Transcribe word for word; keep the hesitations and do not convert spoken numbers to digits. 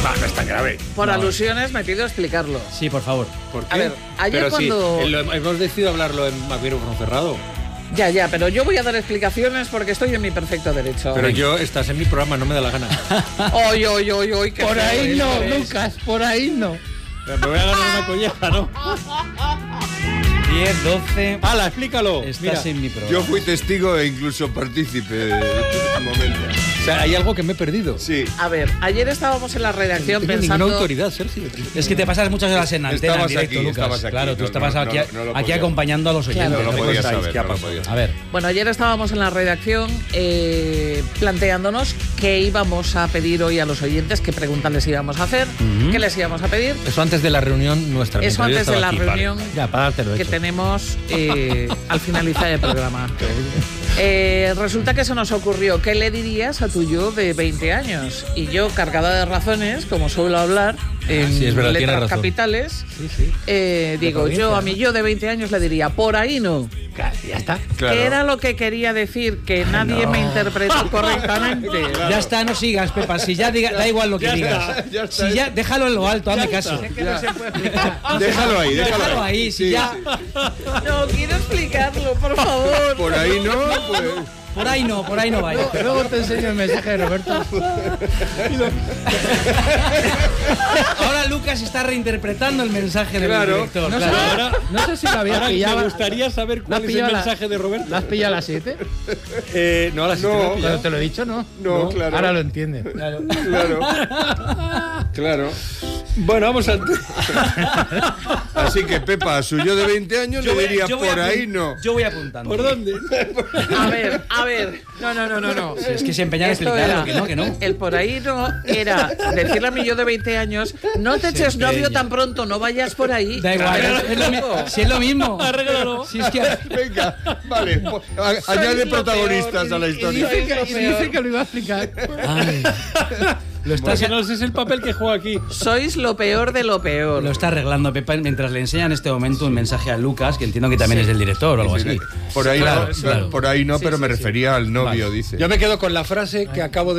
No, no es tan grave. Por No. alusiones me pido explicarlo. Sí, por favor. ¿Por qué? A ver, ayer Pero cuando- sí, lo- hemos decidido hablarlo en Micrófono Cerrado. Ya, ya, pero yo voy a dar explicaciones porque estoy en mi perfecto derecho. Pero yo, estás en mi programa, no me da la gana. Oy, oy, oy, oy, qué Por feo ahí no, esto es. Lucas, por ahí no. Me voy a ganar una colleja, ¿no? diez, doce. ¡Hala, explícalo! Estás Mira, en mi programa. Yo fui testigo e incluso partícipe de este momento. o sea, hay algo que me he perdido. Sí. A ver, ayer estábamos en la No redacción tengo pensando... ninguna autoridad, Sergio. Es que te pasas muchas horas en antena, en Estabas directo, aquí, Lucas. estabas aquí. Claro, tú No, estabas no, aquí, no, no lo aquí podía. acompañando a los oyentes. Claro. No lo ¿qué podía contáis? saber, ¿Qué ha no lo pasado? podía A ver, Bueno, ayer estábamos en la redacción eh, planteándonos qué íbamos a pedir hoy a los oyentes, qué preguntas les íbamos a hacer, Ujú. qué les íbamos a pedir. Eso antes de la reunión nuestra. Eso mientras yo antes de estaba la aquí, vale. reunión ya, para dártelo que hecho. tenemos eh, al finalizar el programa. Eh, resulta que se nos ocurrió, ¿qué le dirías a tu yo de veinte años? Y yo, cargada de razones, como suelo hablar en Sí, es verdad, tiene letras razón. capitales, Sí, sí. eh, digo, provincia, yo a ¿no? mi yo de veinte años le diría, por ahí no. Ya está. Claro. ¿Qué era lo que quería decir? Que nadie me interpretó correctamente. Ya está, no sigas, Pepa. Si ya diga, da igual lo que Ya digas. está, ya está. Si ya, déjalo en lo alto, hazme Ya caso. está. Que no se puede explicar. Déjalo ahí, déjalo, Déjalo ahí, si Sí, ya. sí. No, quiero explicarlo, por favor. Por ahí no, pues. Por ahí no, por ahí no vaya. Luego te enseño el mensaje de Roberto. Ahora Lucas está reinterpretando el mensaje del Claro. director. No sé, claro. Ahora- no sé si lo había Ahora pillado. me gustaría saber ¿La cuál has es el pillado la- mensaje de Roberto. ¿La has pillado a las siete? Eh, no, a las No, siete me he Cuando pillado. te lo he dicho, no. No, claro. Ahora lo entiendes. Claro. Claro. Claro. Bueno, vamos a... Así que Pepa, a su yo de veinte años Yo le voy- diría yo voy por apun- ahí no. Yo voy apuntando. ¿Por dónde? A ver, a ver. No, no, no, no, no. Si es que se empeñan en Esto explicarlo, era- que no, que no. El por ahí no era decirle a mí yo de veinte años, no te eches novio empeña. tan pronto, no vayas por ahí. Da igual, Claro, es, es lo, mi- si es lo mismo. Arréglalo. Si es que Venga, vale. po- a- Sois Añade lo protagonistas peor, a la y- y historia. dice Dice que, y dice que lo iba a explicar. Ay. Lo estás, Porque no sé, es el papel que juega aquí. Sois lo peor de lo peor. lo está arreglando Pepa mientras le enseña en este momento un mensaje a Lucas, que entiendo que también es del director o algo así. Por ahí Claro, no, claro. por ahí no, Sí, pero sí, me sí. refería al novio, dice. Yo me quedo con la frase que acabo de